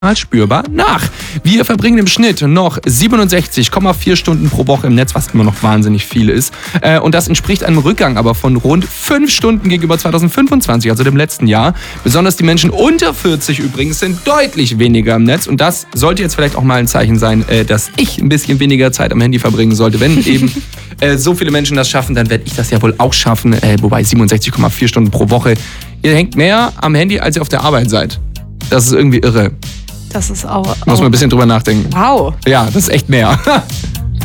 spürbar nach. Wir verbringen im Schnitt noch 67,4 Stunden pro Woche im Netz, was immer noch wahnsinnig viel ist. Und das entspricht einem Rückgang aber von rund 5 Stunden gegenüber 2025, also dem letzten Jahr. Besonders die Menschen unter 40 übrigens sind deutlich weniger im Netz. Und das sollte jetzt vielleicht auch mal ein Zeichen sein, dass ich ein bisschen weniger Zeit am Handy verbringen sollte. Wenn eben so viele Menschen das schaffen, dann werde ich das ja wohl auch schaffen. Wobei 67,4 Stunden pro Woche. Ihr hängt mehr am Handy, als ihr auf der Arbeit seid. Das ist irgendwie irre. Das ist auch... Muss man ein bisschen drüber nachdenken. Wow. Ja, das ist echt mehr.